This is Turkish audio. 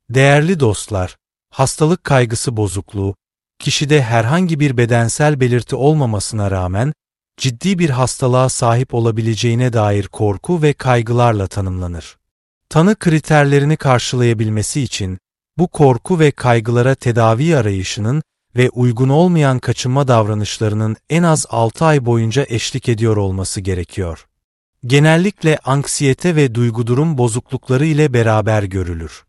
Değerli dostlar, hastalık kaygısı bozukluğu, kişide herhangi bir bedensel belirti olmamasına rağmen ciddi bir hastalığa sahip olabileceğine dair korku ve kaygılarla tanımlanır. Tanı kriterlerini karşılayabilmesi için bu korku ve kaygılara tedavi arayışının ve uygun olmayan kaçınma davranışlarının en az 6 ay boyunca eşlik ediyor olması gerekiyor. Genellikle anksiyete ve duygu durum bozuklukları ile beraber görülür.